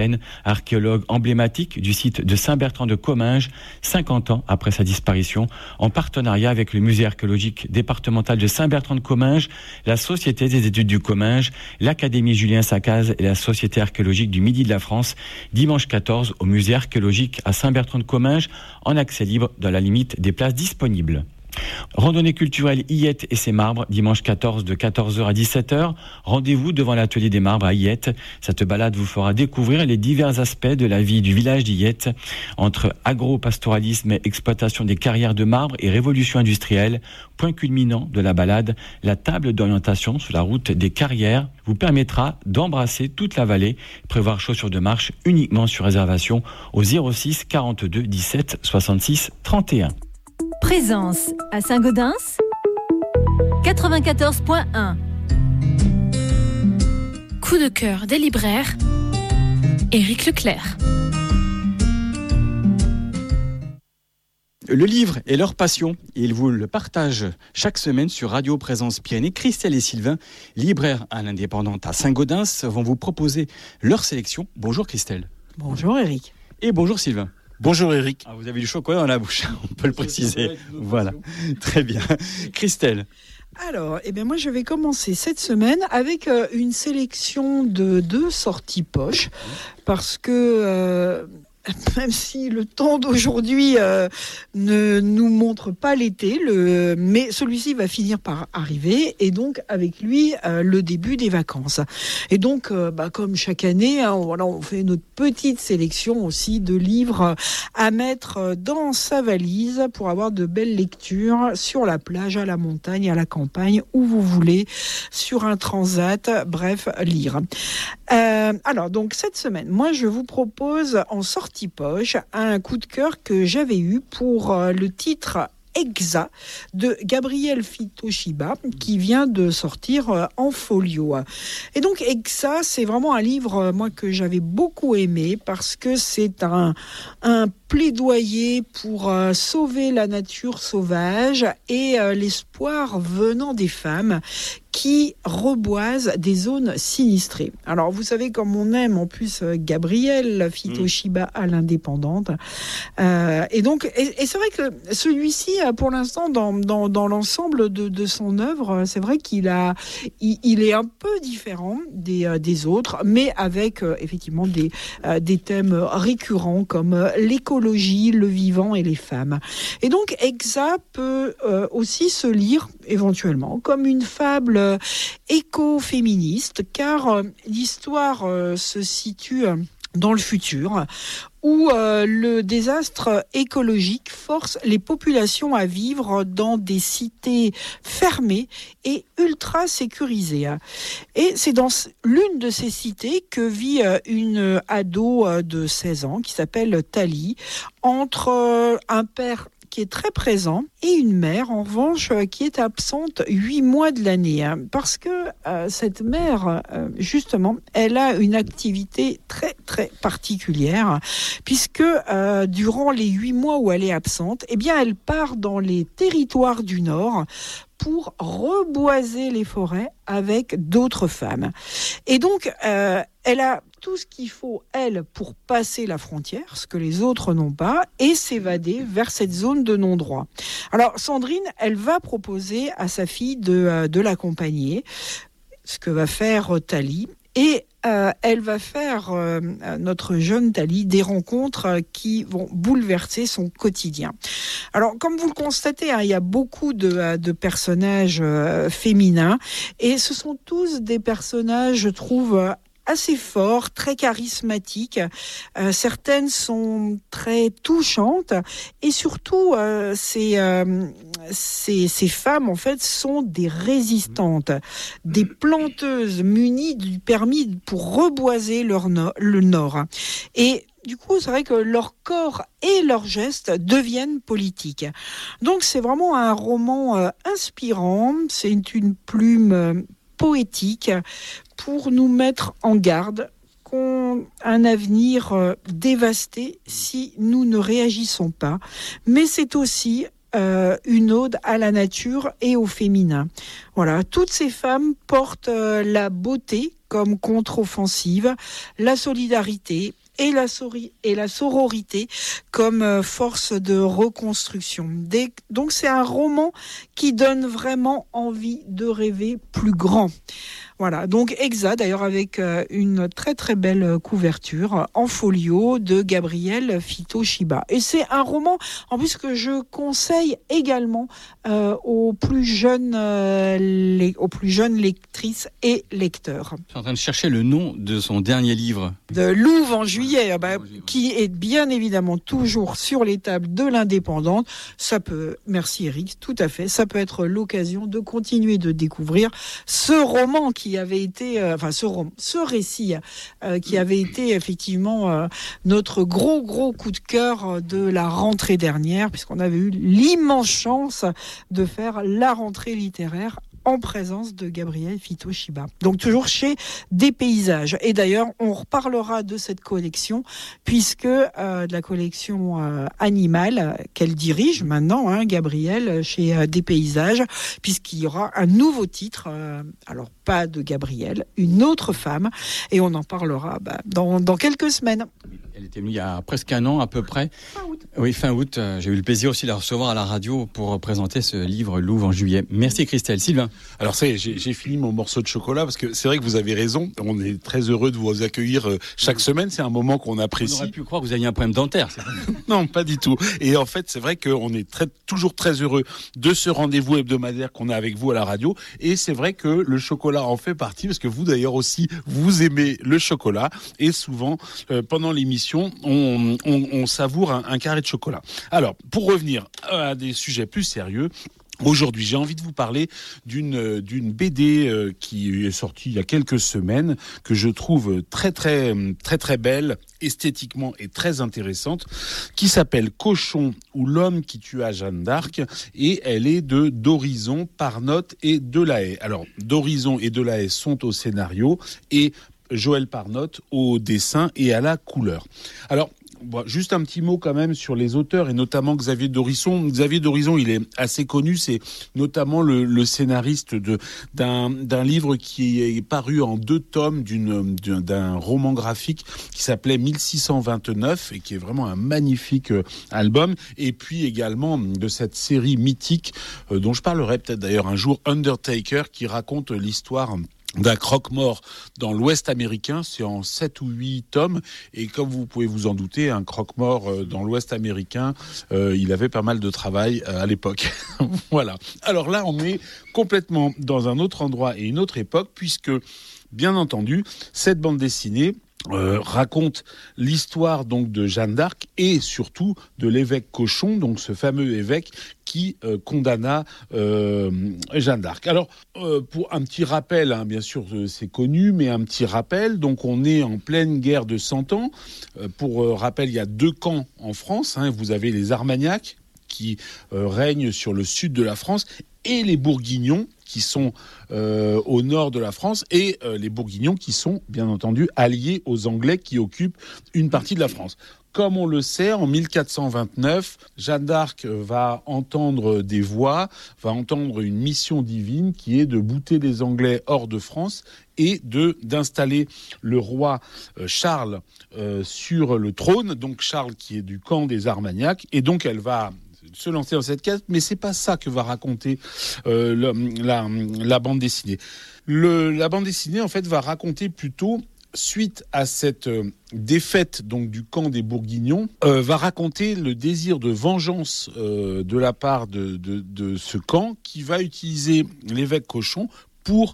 archéologue emblématique du site de Saint-Bertrand de Comminges, 50 ans après sa disparition, en partenariat avec le musée archéologique départemental de Saint-Bertrand de Comminges, la Société des études du Comminges, l'Académie Julien Sacaz et la Société archéologique du Midi de la France, dimanche 14 au musée archéologique à Saint-Bertrand de Comminges, en accès libre dans la limite des places disponibles. Randonnée culturelle Illette et ses marbres, dimanche 14 de 14h à 17h. Rendez-vous devant l'atelier des marbres à Illette. Cette balade vous fera découvrir les divers aspects de la vie du village d'Illette, entre agro-pastoralisme et exploitation des carrières de marbre et révolution industrielle. Point culminant de la balade, la table d'orientation sur la route des carrières vous permettra d'embrasser toute la vallée. Prévoir chaussures de marche uniquement sur réservation au 06 42 17 66 31. Présence à Saint-Gaudens 94.1. Coup de cœur des libraires, Éric Leclerc. Le livre est leur passion et ils vous le partagent chaque semaine sur Radio Présence Pyrénées. Christelle et Sylvain, libraires à l'Indépendante à Saint-Gaudens, vont vous proposer leur sélection. Bonjour Christelle. Bonjour Éric. Et bonjour Sylvain. Bonjour Éric. Vous avez du chocolat dans la bouche, on peut le préciser. Voilà, très bien. Christelle. Alors, moi je vais commencer cette semaine avec une sélection de 2 sorties poche, parce que même si le temps d'aujourd'hui ne nous montre pas l'été, mais celui-ci va finir par arriver, et donc avec lui le début des vacances. Et donc, comme chaque année, on fait notre petite sélection aussi de livres à mettre dans sa valise pour avoir de belles lectures sur la plage, à la montagne, à la campagne, où vous voulez, sur un transat, bref, lire. Alors, donc cette semaine, moi je vous propose en sortie poche un coup de cœur que j'avais eu pour le titre Exa de Gabriel Fitoshiba, qui vient de sortir en folio. Et donc Exa, c'est vraiment un livre moi que j'avais beaucoup aimé, parce que c'est un plaidoyer pour sauver la nature sauvage et l'espoir venant des femmes qui reboisent des zones sinistrées. Alors, vous savez, comme on aime en plus Gabriel Fitoshiba à l'Indépendante. Et donc, et c'est vrai que celui-ci, pour l'instant, dans l'ensemble de son œuvre, c'est vrai qu'il est un peu différent des autres, mais avec effectivement des thèmes récurrents comme l'écologie, le vivant et les femmes. Et donc, Exa peut aussi se lire éventuellement comme une fable écoféministe, car l'histoire se situe dans le futur, où le désastre écologique force les populations à vivre dans des cités fermées et ultra sécurisées. Et c'est dans l'une de ces cités que vit une ado de 16 ans qui s'appelle Tali, entre un père qui est très présent et une mère, en revanche, qui est absente 8 mois de l'année. Parce que cette mère, justement, elle a une activité très, très particulière, puisque durant les 8 mois où elle est absente, elle part dans les territoires du Nord pour reboiser les forêts avec d'autres femmes. Et donc, elle a tout ce qu'il faut, elle, pour passer la frontière, ce que les autres n'ont pas, et s'évader vers cette zone de non-droit. Alors, Sandrine, elle va proposer à sa fille de l'accompagner, ce que va faire Tali, et elle va faire, notre jeune Tali, des rencontres qui vont bouleverser son quotidien. Alors, comme vous le constatez, il y a beaucoup de personnages féminins, et ce sont tous des personnages, je trouve, assez forts, très charismatiques. Certaines sont très touchantes, et surtout ces femmes en fait sont des résistantes, des planteuses munies du permis pour reboiser le Nord. Et du coup, c'est vrai que leur corps et leurs gestes deviennent politiques. Donc c'est vraiment un roman inspirant, c'est une plume poétique pour nous mettre en garde contre un avenir dévasté si nous ne réagissons pas. Mais c'est aussi une ode à la nature et au féminin. Voilà, toutes ces femmes portent la beauté comme contre-offensive, la solidarité et la sororité comme force de reconstruction. Donc c'est un roman qui donne vraiment envie de rêver plus grand. Voilà, donc Exa, d'ailleurs avec une très très belle couverture en folio de Gabriel Fito-Shiba. Et c'est un roman en plus que je conseille également aux plus jeunes lectrices et lecteurs. Je suis en train de chercher le nom de son dernier livre. De Louvre en juillet, qui est bien évidemment toujours sur les tables de l'Indépendante. Ça peut, merci Eric, tout à fait, ça peut être l'occasion de continuer de découvrir ce roman qui avait été, ce récit qui avait été effectivement notre gros coup de cœur de la rentrée dernière, puisqu'on avait eu l'immense chance de faire la rentrée littéraire en présence de Gabriel Fito-Shiba. Donc toujours chez Des Paysages. Et d'ailleurs, on reparlera de cette collection, puisque de la collection animale qu'elle dirige maintenant, Gabriel, chez Des Paysages, puisqu'il y aura un nouveau titre, alors pas de Gabriel, une autre femme, et on en parlera dans quelques semaines. Elle était venue il y a presque un an à peu près. Fin août. Oui, fin août. J'ai eu le plaisir aussi de la recevoir à la radio pour présenter ce livre Louvre en juillet. Merci Christelle. Sylvain. Alors ça y est, j'ai fini mon morceau de chocolat parce que c'est vrai que vous avez raison. On est très heureux de vous accueillir chaque semaine. C'est un moment qu'on apprécie. On aurait pu croire que vous aviez un problème dentaire. Non, pas du tout. Et en fait, c'est vrai qu'on est toujours très heureux de ce rendez-vous hebdomadaire qu'on a avec vous à la radio. Et c'est vrai que le chocolat en fait partie parce que vous d'ailleurs aussi, vous aimez le chocolat. Et souvent, pendant l'émission, on savoure un carré de chocolat. Alors, pour revenir à des sujets plus sérieux, aujourd'hui, j'ai envie de vous parler d'une BD qui est sortie il y a quelques semaines, que je trouve très belle, esthétiquement et très intéressante, qui s'appelle Cochon ou l'homme qui tua Jeanne d'Arc, et elle est de d'Horizon, Parnotte et Delahaye. Alors, d'Horizon et Delahaye sont au scénario et Joël Parnotte au dessin et à la couleur. Alors, juste un petit mot quand même sur les auteurs et notamment Xavier Dorisson. Xavier Dorisson, il est assez connu, c'est notamment le scénariste d'un livre qui est paru en 2 tomes d'un roman graphique qui s'appelait 1629 et qui est vraiment un magnifique album. Et puis également de cette série mythique dont je parlerai peut-être d'ailleurs un jour, Undertaker, qui raconte l'histoire d'un croque-mort dans l'Ouest américain. C'est en 7 ou 8 tomes, et comme vous pouvez vous en douter, un croque-mort dans l'Ouest américain, il avait pas mal de travail à l'époque. Voilà. Alors là, on est complètement dans un autre endroit et une autre époque, puisque, bien entendu, cette bande dessinée raconte l'histoire donc de Jeanne d'Arc et surtout de l'évêque Cochon, donc ce fameux évêque qui condamna Jeanne d'Arc. Alors, pour un petit rappel, bien sûr c'est connu, mais un petit rappel, donc on est en pleine guerre de 100 ans. Pour rappel, il y a 2 camps en France. Vous avez les Armagnacs qui règnent sur le sud de la France et les Bourguignons qui sont au nord de la France, et les Bourguignons qui sont, bien entendu, alliés aux Anglais qui occupent une partie de la France. Comme on le sait, en 1429, Jeanne d'Arc va entendre des voix, va entendre une mission divine qui est de bouter les Anglais hors de France et d'installer le roi Charles sur le trône, donc Charles qui est du camp des Armagnacs, et donc elle va se lancer dans cette quête, mais c'est pas ça que va raconter la bande dessinée. La bande dessinée, en fait, va raconter plutôt, suite à cette défaite donc du camp des Bourguignons, va raconter le désir de vengeance de la part de ce camp, qui va utiliser l'évêque Cochon pour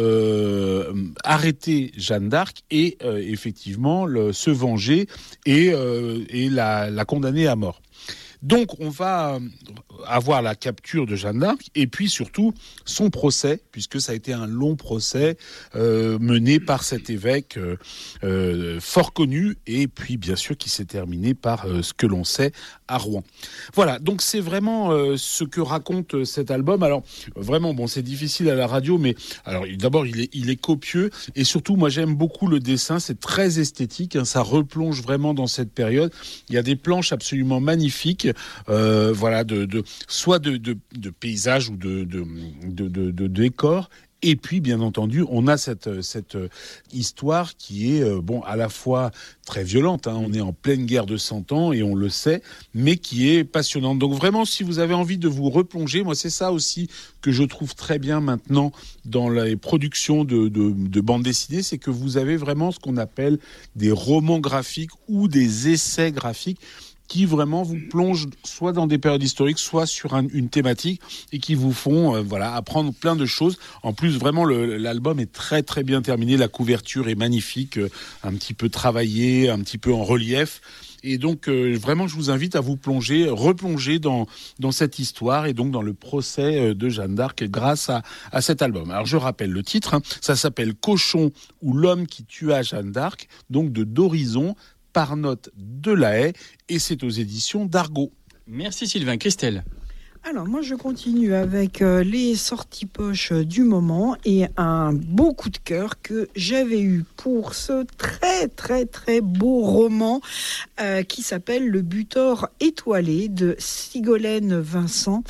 arrêter Jeanne d'Arc et effectivement se venger et la condamner à mort. Donc on va avoir la capture de Jeanne d'Arc et puis surtout son procès, puisque ça a été un long procès mené par cet évêque fort connu, et puis bien sûr qui s'est terminé par ce que l'on sait à Rouen. Voilà, donc c'est vraiment ce que raconte cet album. Alors vraiment, c'est difficile à la radio, mais alors d'abord il est copieux, et surtout moi j'aime beaucoup le dessin, c'est très esthétique, ça replonge vraiment dans cette période. Il y a des planches absolument magnifiques, soit de paysages ou de décors, Et puis, bien entendu, on a cette histoire qui est, à la fois très violente, on est en pleine guerre de 100 ans et on le sait, mais qui est passionnante. Donc vraiment, si vous avez envie de vous replonger, moi c'est ça aussi que je trouve très bien maintenant dans les productions de bandes dessinées, c'est que vous avez vraiment ce qu'on appelle des romans graphiques ou des essais graphiques qui vraiment vous plongent soit dans des périodes historiques, soit sur une thématique et qui vous font apprendre plein de choses. En plus, vraiment, l'album est très très bien terminé. La couverture est magnifique, un petit peu travaillée, un petit peu en relief. Et donc, vraiment, je vous invite à vous replonger dans cette histoire et donc dans le procès de Jeanne d'Arc grâce à cet album. Alors, je rappelle le titre, ça s'appelle Cochon ou l'homme qui tua Jeanne d'Arc, donc de d'Horizon, par note de La Haye, et c'est aux éditions d'Argo. Merci Sylvain. Christelle. Alors moi je continue avec les sorties poches du moment et un beau coup de cœur que j'avais eu pour ce très très très beau roman qui s'appelle Le Butor étoilé de Sigolène Vincent,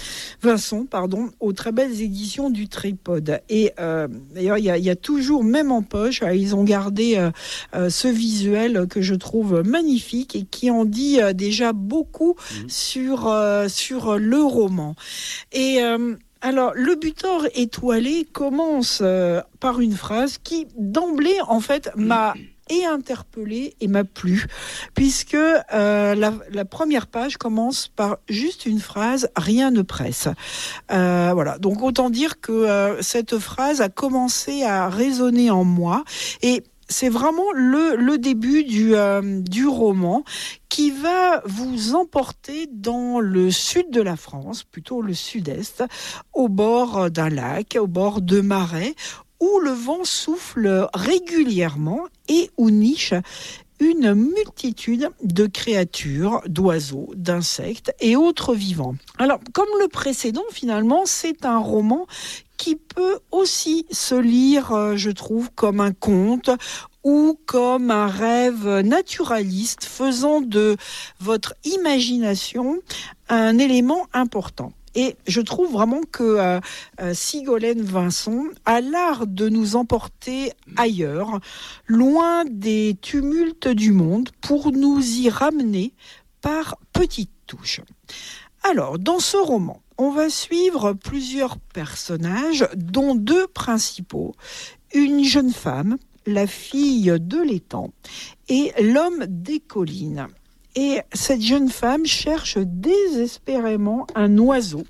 aux très belles éditions du Tripode. Et d'ailleurs il y a toujours, même en poche, ils ont gardé ce visuel que je trouve magnifique et qui en dit déjà beaucoup sur le roman. Et alors, Le Butor étoilé commence par une phrase qui, d'emblée, en fait, m'a interpellée et m'a plu, puisque la première page commence par juste une phrase « Rien ne presse ». Voilà, donc autant dire que cette phrase a commencé à résonner en moi, et c'est vraiment le début du roman qui va vous emporter dans le sud de la France, plutôt le sud-est, au bord d'un lac, au bord de marais, où le vent souffle régulièrement et où niche une multitude de créatures, d'oiseaux, d'insectes et autres vivants. Alors, comme le précédent, finalement, c'est un roman qui peut aussi se lire, je trouve, comme un conte ou comme un rêve naturaliste, faisant de votre imagination un élément important. Et je trouve vraiment que Sigolène Vincent a l'art de nous emporter ailleurs, loin des tumultes du monde, pour nous y ramener par petites touches. Alors, dans ce roman, on va suivre plusieurs personnages, dont deux principaux. Une jeune femme, la fille de l'étang, et l'homme des collines. Et cette jeune femme cherche désespérément un oiseau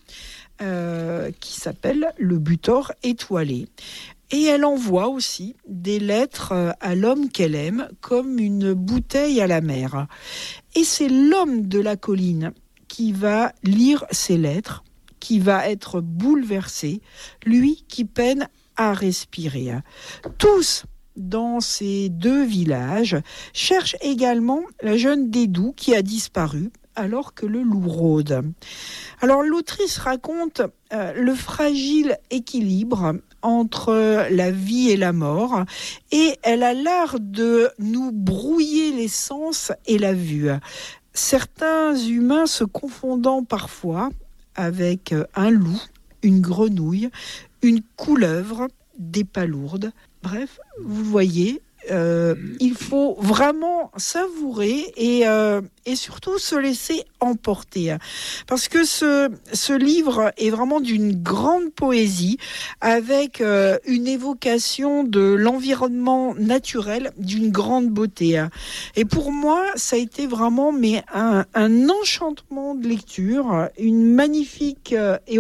qui s'appelle le Butor étoilé. Et elle envoie aussi des lettres à l'homme qu'elle aime, comme une bouteille à la mer. Et c'est l'homme de la colline qui va lire ces lettres, qui va être bouleversé, lui qui peine à respirer. Tous, dans ces deux villages, cherchent également la jeune Dédou qui a disparu alors que le loup rôde. Alors l'autrice raconte le fragile équilibre entre la vie et la mort, et elle a l'art de nous brouiller les sens et la vue. Certains humains se confondant parfois avec un loup, une grenouille, une couleuvre, des palourdes. Bref, vous voyez, il faut vraiment savourer et surtout se laisser emporter. Parce que ce livre est vraiment d'une grande poésie, avec une évocation de l'environnement naturel d'une grande beauté. Et pour moi, ça a été vraiment un enchantement de lecture, une magnifique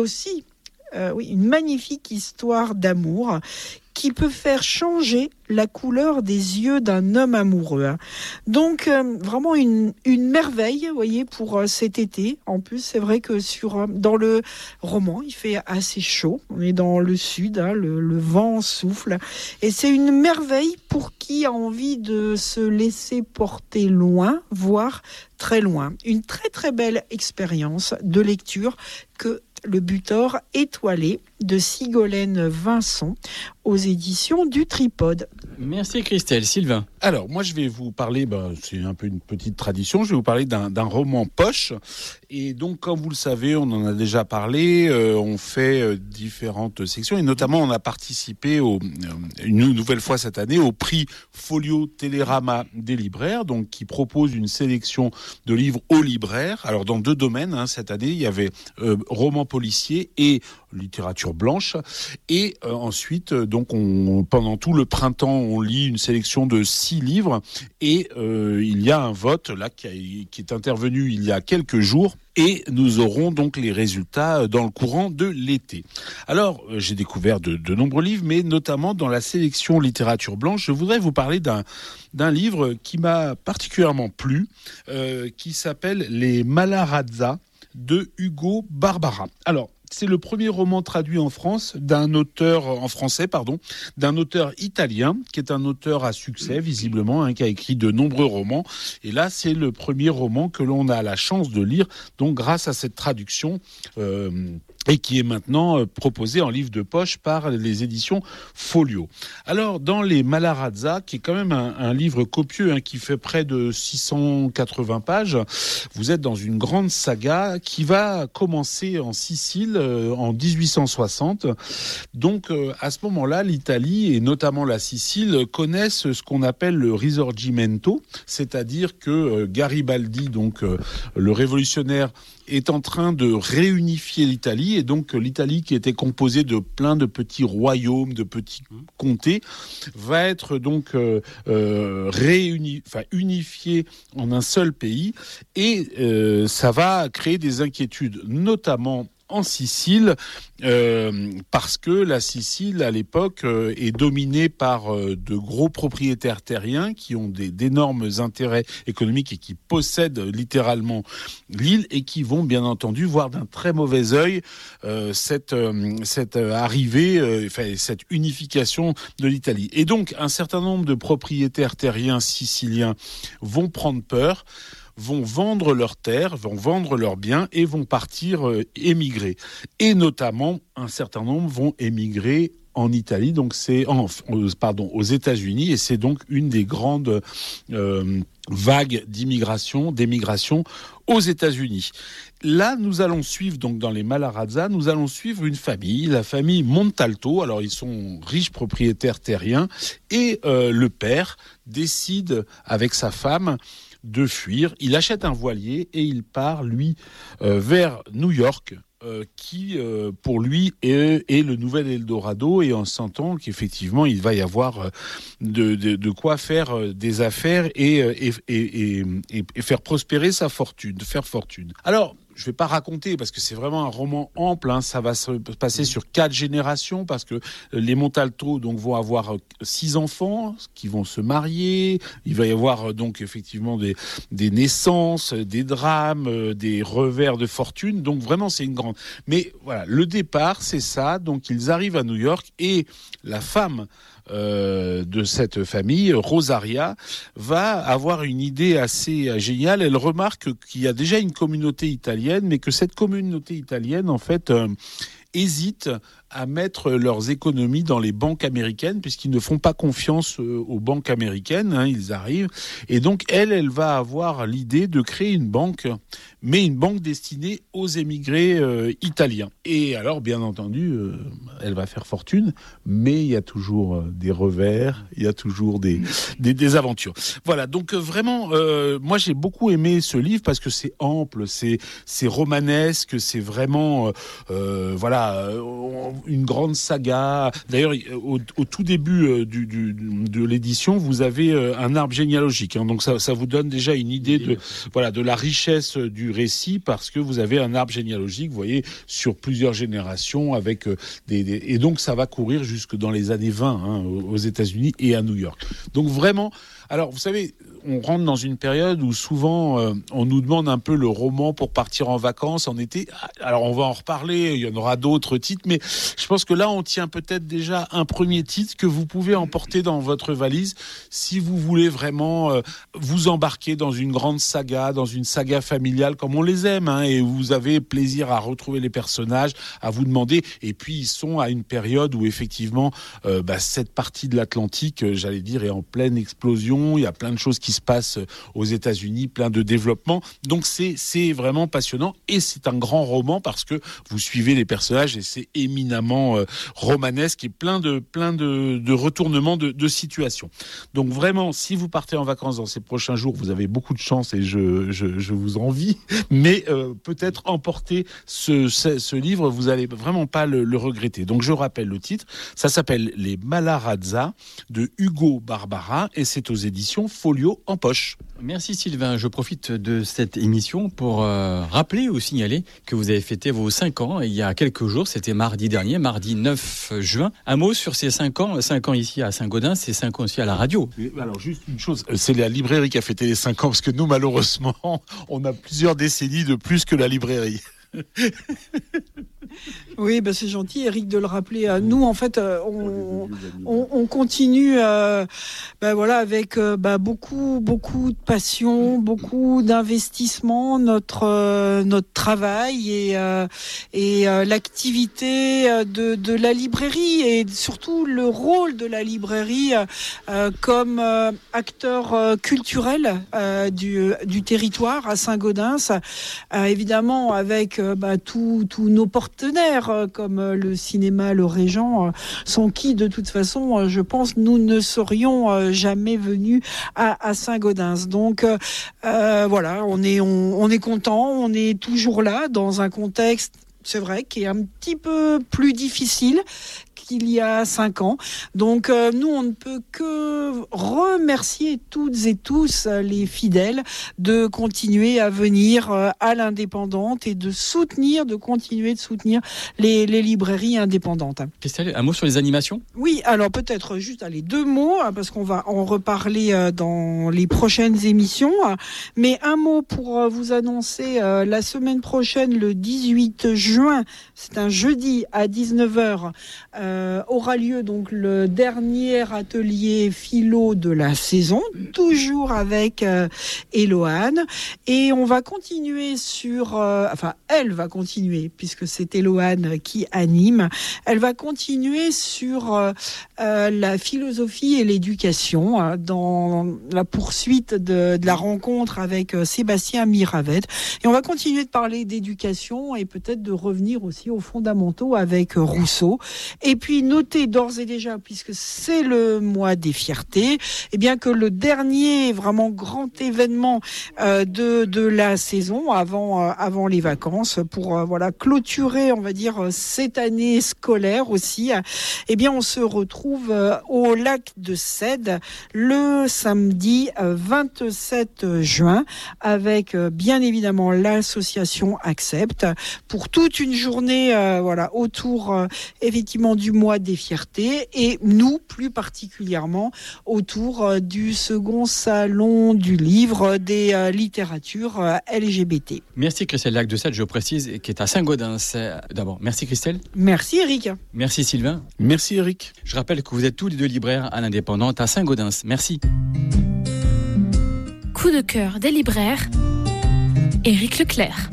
une magnifique histoire d'amour qui peut faire changer la couleur des yeux d'un homme amoureux. Donc vraiment une merveille, vous voyez, pour cet été. En plus, c'est vrai que dans le roman, il fait assez chaud. On est dans le sud, le vent souffle. Et c'est une merveille pour qui a envie de se laisser porter loin, voire très loin. Une très très belle expérience de lecture que Le Butor étoilé de Sigolène Vincent aux éditions du Tripode. Merci Christelle. Sylvain. Alors, moi, je vais vous parler, c'est un peu une petite tradition, je vais vous parler d'un roman poche. Et donc, comme vous le savez, on en a déjà parlé, on fait différentes sections, et notamment, on a participé une nouvelle fois cette année au prix Folio Télérama des libraires, donc qui propose une sélection de livres aux libraires. Alors, dans 2 domaines, cette année, il y avait roman policier et littérature blanche. Et ensuite, donc, pendant tout le printemps, on lit une sélection de 6 livres et il y a un vote là qui est intervenu il y a quelques jours. Et nous aurons donc les résultats dans le courant de l'été. Alors, j'ai découvert de nombreux livres, mais notamment dans la sélection littérature blanche, je voudrais vous parler d'un livre qui m'a particulièrement plu, qui s'appelle Les Malarazza de Hugo Barbara. Alors, c'est le premier roman traduit en France d'un auteur italien, qui est un auteur à succès, visiblement, qui a écrit de nombreux romans. Et là, c'est le premier roman que l'on a la chance de lire, donc grâce à cette traduction, et qui est maintenant proposé en livre de poche par les éditions Folio. Alors, dans Les Malarazza, qui est quand même un livre copieux, qui fait près de 680 pages, vous êtes dans une grande saga qui va commencer en Sicile en 1860. Donc, à ce moment-là, l'Italie et notamment la Sicile connaissent ce qu'on appelle le Risorgimento, c'est-à-dire que Garibaldi, donc le révolutionnaire, est en train de réunifier l'Italie, et donc l'Italie, qui était composée de plein de petits royaumes, de petits comtés, va être donc unifiée en un seul pays, et ça va créer des inquiétudes, notamment en Sicile, parce que la Sicile, à l'époque, est dominée par de gros propriétaires terriens qui ont d'énormes intérêts économiques et qui possèdent littéralement l'île, et qui vont bien entendu voir d'un très mauvais œil cette arrivée, cette unification de l'Italie. Et donc, un certain nombre de propriétaires terriens siciliens vont prendre peur, vont vendre leurs terres, vont vendre leurs biens et vont partir émigrer. Et notamment, un certain nombre vont émigrer en Italie, donc aux États-Unis, et c'est donc une des grandes vagues d'émigration aux États-Unis. Là, nous allons suivre, donc dans les Malarazza, nous allons suivre une famille, la famille Montalto. Alors, ils sont riches propriétaires terriens, et le père décide, avec sa femme, de fuir. Il achète un voilier et il part, lui, vers New York, qui, pour lui, est le nouvel Eldorado, et en sentant qu'effectivement, il va y avoir de quoi faire des affaires et faire prospérer sa fortune, faire fortune. Alors, je ne vais pas raconter, parce que c'est vraiment un roman ample, ça va se passer sur 4 générations, parce que les Montalto donc vont avoir 6 enfants qui vont se marier. Il va y avoir donc effectivement des naissances, des drames, des revers de fortune. Donc vraiment, c'est une grande. Mais voilà, le départ, c'est ça. Donc ils arrivent à New York, et la femme de cette famille, Rosaria, va avoir une idée assez géniale. Elle remarque qu'il y a déjà une communauté italienne, mais que cette communauté italienne, en fait, hésite à mettre leurs économies dans les banques américaines, puisqu'ils ne font pas confiance aux banques américaines, ils arrivent. Et donc, elle va avoir l'idée de créer une banque, mais une banque destinée aux émigrés italiens. Et alors, bien entendu, elle va faire fortune, mais il y a toujours des revers, il y a toujours des aventures. Voilà, donc vraiment, moi j'ai beaucoup aimé ce livre, parce que c'est ample, c'est romanesque, c'est vraiment, une grande saga. D'ailleurs, au tout début de l'édition, vous avez un arbre généalogique. Donc ça vous donne déjà une idée de la richesse du récit, parce que vous avez un arbre généalogique, vous voyez, sur plusieurs générations, avec et donc ça va courir jusque dans les années 20 aux États-Unis et à New York. Donc vraiment, alors vous savez, on rentre dans une période où souvent on nous demande un peu le roman pour partir en vacances en été. Alors on va en reparler, il y en aura d'autres titres, mais Je pense que là, on tient peut-être déjà un premier titre que vous pouvez emporter dans votre valise si vous voulez vraiment vous embarquer dans une grande saga, dans une saga familiale comme on les aime, et vous avez plaisir à retrouver les personnages, à vous demander. Et puis, ils sont à une période où effectivement, cette partie de l'Atlantique, j'allais dire, est en pleine explosion. Il y a plein de choses qui se passent aux États-Unis, plein de développement. Donc, c'est vraiment passionnant et c'est un grand roman parce que vous suivez les personnages et c'est éminemment romanesque et plein de retournements de situations. Donc vraiment, si vous partez en vacances dans ces prochains jours, vous avez beaucoup de chance et je vous envie, mais peut-être emporter ce livre, vous allez vraiment pas le regretter. Donc je rappelle le titre, ça s'appelle Les Malarazza de Hugo Barbara et c'est aux éditions Folio en poche. Merci Sylvain, je profite de cette émission pour rappeler ou signaler que vous avez fêté vos 5 ans il y a quelques jours, c'était mardi dernier, mardi 9 juin. Un mot sur ces 5 ans ici à Saint-Gaudens, c'est 5 ans aussi à la radio. Alors juste une chose, c'est la librairie qui a fêté les 5 ans parce que nous malheureusement on a plusieurs décennies de plus que la librairie. Oui, c'est gentil, Eric, de le rappeler. Nous, en fait, on continue, avec beaucoup de passion, beaucoup d'investissement, notre travail et l'activité de la librairie et surtout le rôle de la librairie comme acteur culturel du territoire à Saint-Gaudens, évidemment avec tous nos partenaires comme le cinéma, le Régent, sans qui de toute façon, je pense, nous ne serions jamais venus à Saint-Gaudens. Donc on est content, on est toujours là dans un contexte, c'est vrai, qui est un petit peu plus difficile qu'il y a 5 ans. Donc nous, on ne peut que remercier toutes et tous les fidèles de continuer à venir à l'Indépendante et de continuer de soutenir les librairies indépendantes. Christelle, un mot sur les animations ? Oui, alors peut-être juste 2 mots, parce qu'on va en reparler dans les prochaines émissions. Mais un mot pour vous annoncer la semaine prochaine, le 18 juin, c'est un jeudi à 19h, aura lieu donc le dernier atelier philo de la saison, toujours avec Éloane, et on va continuer elle va continuer, puisque c'est Éloane qui anime, elle va continuer sur la philosophie et l'éducation dans la poursuite de la rencontre avec Sébastien Miravet, et on va continuer de parler d'éducation et peut-être de revenir aussi aux fondamentaux avec Rousseau. Et puis notez d'ores et déjà, puisque c'est le mois des fiertés, que le dernier vraiment grand événement de la saison avant les vacances pour clôturer, on va dire, cette année scolaire aussi, on se retrouve au lac de Sède le samedi 27 juin avec bien évidemment l'association Accept pour toute une journée autour effectivement du mois des fiertés et nous plus particulièrement autour du second salon du livre des littératures LGBT. Merci Christelle, lac de Sède, je précise, qui est à Saint-Gaudens. D'abord, merci Christelle. Merci Eric. Merci Sylvain. Merci Eric. Je rappelle que vous êtes tous les 2 libraires à l'Indépendante à Saint-Gaudens. Merci. Coup de cœur des libraires, Éric Leclerc.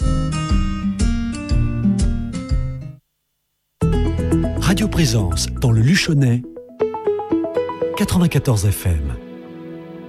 Radio Présence dans le Luchonnais, 94 FM.